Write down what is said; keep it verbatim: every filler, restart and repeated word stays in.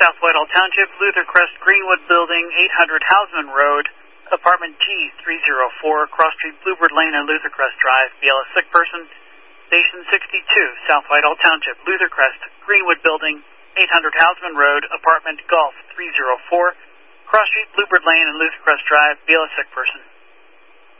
South Whitehall Township, Luther Crest, Greenwood Building, eight hundred Hausman Road, Apartment G three oh four, Cross Street, Bluebird Lane, and Luther Crest Drive. B L S sick person. Station sixty-two, South Whitehall Township, Luther Crest, Greenwood Building, eight hundred Hausman Road, Apartment Golf three oh four, Cross Street, Bluebird Lane, and Luther Crest Drive. B L S sick person.